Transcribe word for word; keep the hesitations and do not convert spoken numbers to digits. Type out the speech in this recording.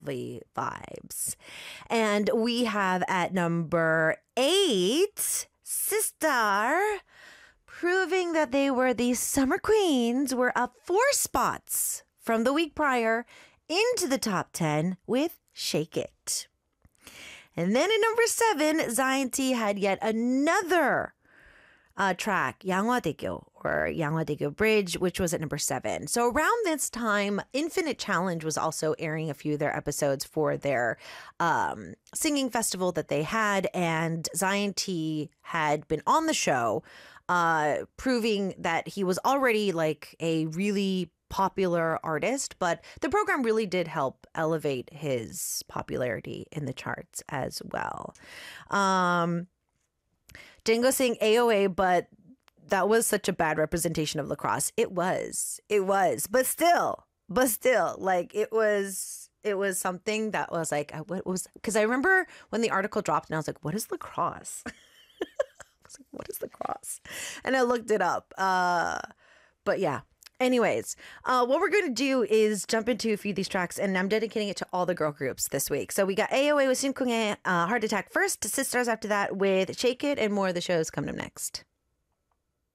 lovely vibes. And we have at number eight, Sister, proving that they were the summer queens, were up four spots from the week prior into the top ten with Shake It. And then at number seven, Zion T had yet another uh, track, Yanghwa-daegyo, or Yanghwa-daegyo Bridge, which was at number seven. So around this time, Infinite Challenge was also airing a few of their episodes for their um, singing festival that they had, and Zion T had been on the show, uh, proving that he was already like a really popular artist, but the program really did help elevate his popularity in the charts as well. Um, didn't go sing A O A, but that was such a bad representation of lacrosse. It was, it was, but still, but still, like it was, it was something that was like, I, what was, because I remember when the article dropped and I was like, what is lacrosse? I was like, what is lacrosse? And I looked it up. Uh, but yeah. Anyways, uh, what we're going to do is jump into a few of these tracks, and I'm dedicating it to all the girl groups this week. So we got A O A with Shin Kung-ae, uh, Heart Attack first, Sisters after that with Shake It, and more of the shows coming up next.